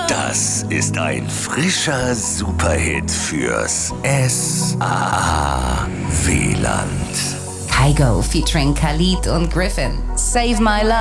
Das ist ein frischer Superhit fürs SAA-WLAN. Kygo featuring Khalid und Griffin. Save My Love.